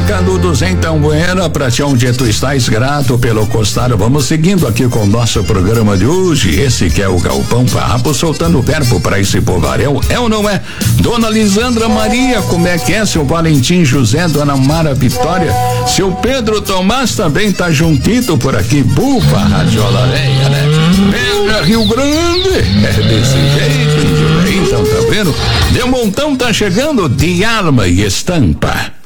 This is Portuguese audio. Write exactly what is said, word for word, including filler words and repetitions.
Canudos, então, Buena, pra ti onde tu estás, grato pelo costado. Vamos seguindo aqui com o nosso programa de hoje. Esse que é o Galpão Farrapo, soltando o verbo pra esse povaréu. É ou não é? Dona Lisandra Maria, como é que é? Seu Valentim José, Dona Mara Vitória, seu Pedro Tomás também tá juntito por aqui. Bufa, radiola areia, né? Pega Rio Grande. É desse jeito, então tá vendo? De Montão tá chegando de Alma e Estampa.